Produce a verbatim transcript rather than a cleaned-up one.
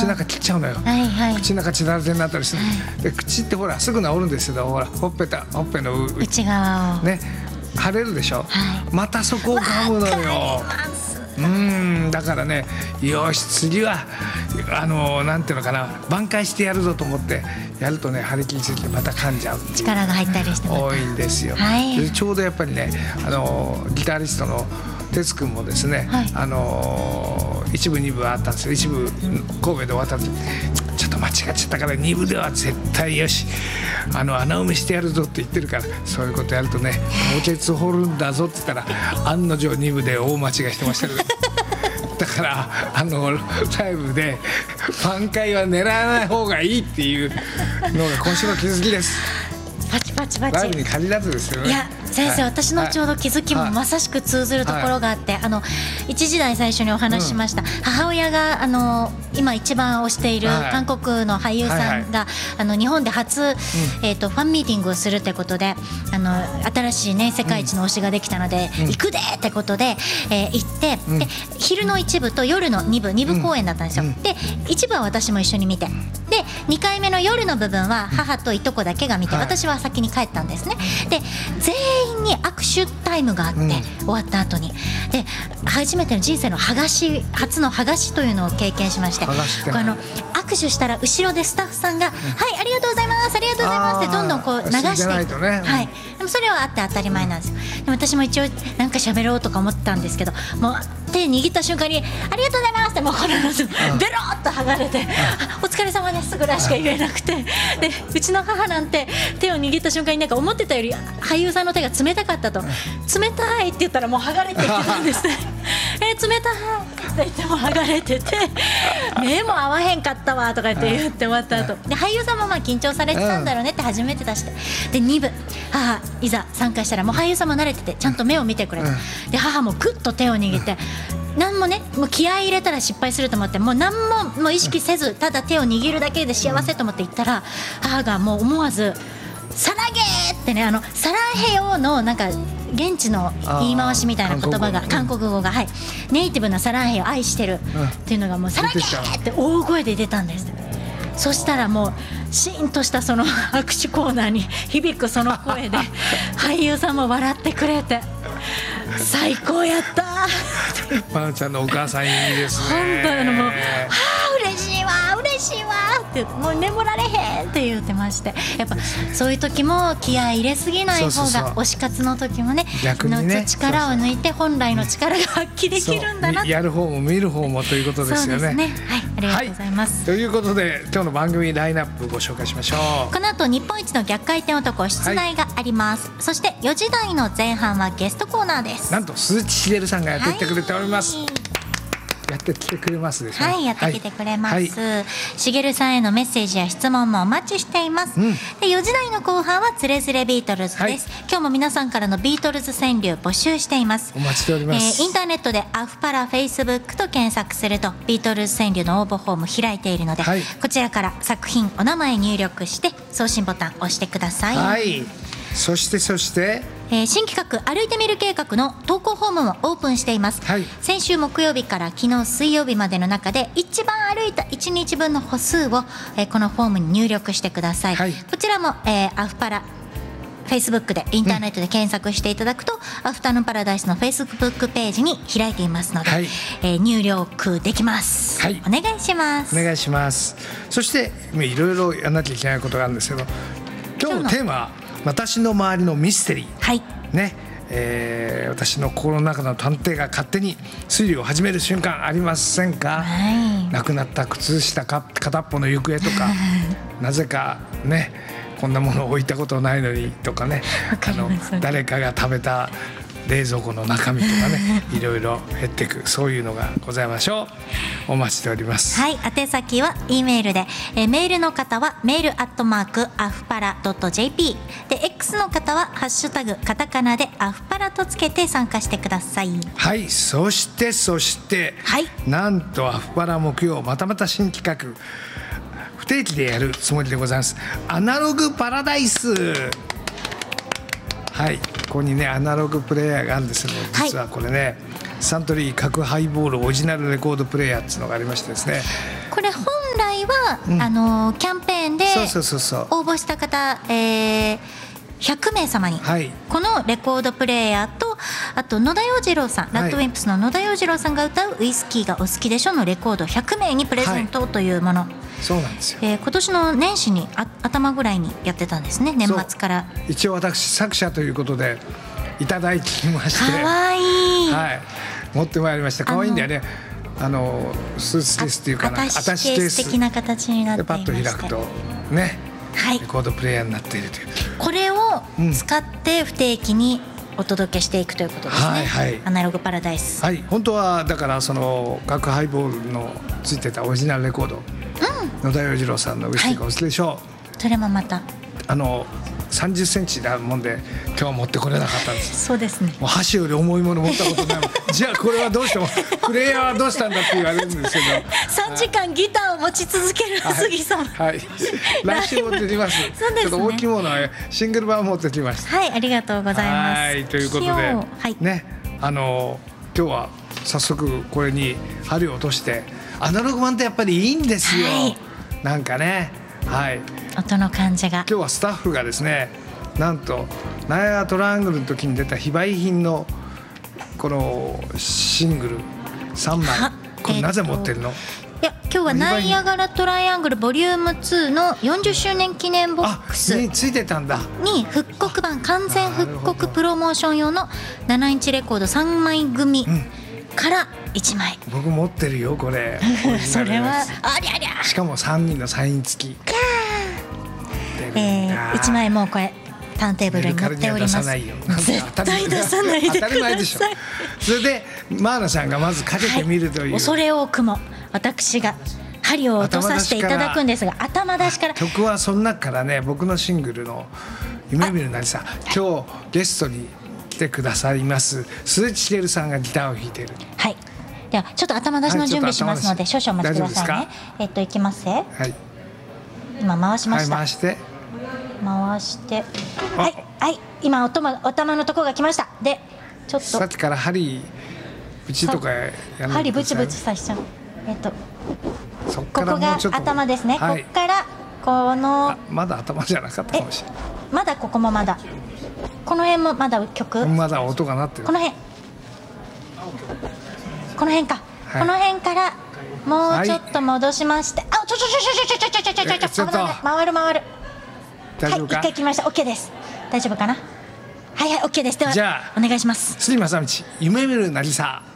口の中切っちゃうのよ、 はいはい、 口の中血だらけになったりする、はい、で口ってほらすぐ治るんですけど、ほらほっぺたほっぺの内側をね腫れるでしょ、はい、またそこを噛むのよ。うーんだからね、よし次はあのなんていうのかな、挽回してやるぞと思ってやるとね、張り切りすぎてまた噛んじゃう力が入ったりして多いんですよ、はい、でちょうどやっぱりね、あのギタリストの哲くんもですね、はい、あの一部二部あったんですよ。一部神戸で終わった時、ちょっと間違っちゃったから二部では絶対よしあの穴埋めしてやるぞって言ってるから、そういうことやるとね、墓穴掘るんだぞって言ったら案の定二部で大間違いしてましたけどだからあのライブで挽回は狙わない方がいいっていうのが今週の気づきです。 パチパチパチ。 ライブに限らずですよね。 いや先生、はい、私のちょうど気づきもまさしく通ずるところがあって、はい、あの一時代最初にお話ししました、うん、母親があの今一番推している韓国の俳優さんが、はいはいはい、あの日本で初、うんえー、とファンミーティングをするってことで、あの新しい、ね、世界一の推しができたので、うん、行くでってことで、えー、行って、うん、で昼の一部と夜の二部二部公演だったんですよ、うん、で一部は私も一緒に見て、でにかいめの夜の部分は母といとこだけが見て、うん、私は先に帰ったんですね。で全員に握手タイムがあって、うん、終わった後にで初めての人生の剥がし初の剥がしというのを経験しまして、あの握手したら後ろでスタッフさんが、うん、はいありがとうございますありがとうございますってどんどんこう流していく、ねはい、でもそれはあって当たり前なんですよ。でも私も一応なんか喋ろうとか思ってたんですけど、もう手握った瞬間にありがとうございますってもうこのベロッと剥がれて、お疲れ様ですぐらいしか言えなくて、でうちの母なんて手を握った瞬間になんか思ってたより俳優さんの手が冷たかったと、冷たいって言ったらもう剥がれていってたんですねえー、冷たいって言っても剥がれてて目も合わへんかったわとか言って言って終わった後で、俳優さんもまあ緊張されてたんだろうねって初めて出して、でに部母いざ参加したらもう俳優さんも慣れててちゃんと目を見てくれた、で母もグッと手を握って、何もねもう気合い入れたら失敗すると思ってもう何ももう意識せずただ手を握るだけで幸せと思って言ったら、母がもう思わずサラゲーってね、あのサラヘヨのなんか現地の言い回しみたいな言葉が韓国語が、はい、ネイティブなサラヘヨ愛してるっていうのがもうサラゲーって大声で出たんです。そしたらもうシーンとしたその握手コーナーに響くその声で俳優さんも笑ってくれて最高やったまなちゃんのお母さんいいですね。 本当にもうはあ嬉しいわ嬉しいわってもう眠られへんって言ってまして、やっぱそういう時も気合い入れすぎない方が推し活の時もね逆にねの力を抜いて本来の力が発揮できるんだなって、 やる方も見る方もということですよね。 そうですね、はい、ありがとうございます、 はい、ということで今日の番組ラインナップご紹介しましょう。 この後日本一の逆回転男出題があります、はい、そしてよじ台の前半はゲストコーナーです。 なんと鈴木しげるさんがやってきてくれております、はい、やってきてくれますでしょう。 はい、やってきてくれます、はい、しげるさんへのメッセージや質問もお待ちしています、うん、でよじ台の後半はつれづれビートルズです、はい、今日も皆さんからのビートルズ川柳募集しています。 お待ちしております、 えー、インターネットでアフパラフェイスブックと検索するとビートルズ川柳の応募フォーム開いているので、はい、こちらから作品お名前入力して送信ボタン押してください。 はい、そしてそしてえー、新企画歩いてみる計画の投稿フォームもオープンしています、はい、先週木曜日から昨日水曜日までの中で一番歩いたいちにちぶんの歩数を、えー、このフォームに入力してください、はい、こちらも、えー、アフパラフェイスブックでインターネットで検索していただくと、うん、アフタヌーンパラダイスのフェイスブックページに開いていますので、はい、えー、入力できます、はい、お願いしますお願いします。そしていろいろやらなきゃいけないことがあるんですけど、今日のテーマは私の周りのミステリー、はいねえー、私の心の中の探偵が勝手に推理を始める瞬間ありませんか、はい、なくなった靴下か片っぽの行方とかなぜかねこんなものを置いたことないのにとかね、あの誰かが食べた冷蔵庫の中身とかねいろいろ減っていく、そういうのがございましょう。お待ちしております。 はい、宛先は E メールで、えー、メールの方はメールアットマークアフパラドット ジェーピー で X の方はハッシュタグカタカナでアフパラとつけて参加してください。 はい、そしてそして、はい、なんとアフパラ木曜またまた新企画不定期でやるつもりでございます。アナログパラダイス、はい、ここにねアナログプレイヤーがあるんですけど、実はこれね、はい、サントリー角ハイボールオリジナルレコードプレイヤーっていうのがありましてですね、 これ本回は、うん、あのキャンペーンで応募した方、えー、ひゃくめい様に、はい、このレコードプレーヤーとあと野田洋次郎さん、はい、ラッドウィンプスの野田洋次郎さんが歌うウイスキーがお好きでしょのレコードひゃくめいにプレゼントというもの、はい、 そうなんですよ、 えー、今年の年始にあ頭ぐらいにやってたんですね。年末から一応私作者ということでいただいてきまして、 かわいい、 はい、持ってまいりました。かわいいんだよね。あのスーツケースっていうかな、 アタッシュケース的な形になっていまして、 でパッと開くとね、はい、レコードプレーヤーになっているという、 これを使って不定期にお届けしていくということですね、はいはい、アナログパラダイス、 はい、本当はだからその各ハイボールのついてたオリジナルレコード、うん、野田洋次郎さんのウイスキーがお好きでしょう、はい、 それもまたあのさんじゅっセンチなもんで今日は持ってこれなかったんです。 そうですね。 もう箸より重いもの持ったことないじゃあこれはどうしてもプレイヤーはどうしたんだって言われるんですけどさんじかんギターを持ち続ける杉様、 はい、はい、来週持ってきます。そうですね、ちょっと大きいものはシングル版持ってきました。 はい、ありがとうございます。 はいということで、はい、ね、あの今日は早速これに針を落としてアナログ版ってやっぱりいいんですよ、はい、なんかね、はい、 音の感じが。 今日はスタッフがですね、なんとナイアガラトライアングルの時に出た非売品のこのシングルさんまい、これなぜ持ってるの？ いや今日はナイアガラトライアングルボリュームツーのよんじゅっしゅうねん記念ボックスについてたんだに復刻版、完全復刻プロモーション用のななインチレコードさんまい組からいちまい、 うん、僕持ってるよこれそれはありゃりゃ、 しかもさんにんのサイン付き、 えー、いちまいもうこれターンテーブルに載っております。絶対出さないでください。 それでマーナさんがまずかけてみるという、はい、 恐れ多くも私が針を落とさせていただくんですが、頭出しから曲はその中からね、僕のシングルの夢見るなりさ、今日ゲストに来てくださいます鈴木茂さんがギターを弾いている。 はい、ではちょっと頭出しの準備しますので、はい、少々お待ちくださいね。えっといきますね、はい、今回しました、はい、回して回してはいはい、今おとまお玉のところが来ました。でちょっとさっきから針ブチとかやる、針ブチブチさしちゃう。えっとそっからもうちょっとここが頭ですね、はい、ここからこのまだ頭じゃなかったかもしれない。 まだここもまだこの辺もまだ曲まだ音が鳴ってる。 この辺この辺か、はい、この辺からもうちょっと戻しまして、はい、あちょちょちょちょちょちょちょちょちょちょちょ回る回る。はい、一回来ました。 OK です。大丈夫かな。はいはい OK です。ではじゃあお願いします。 杉正道夢見るなりさ。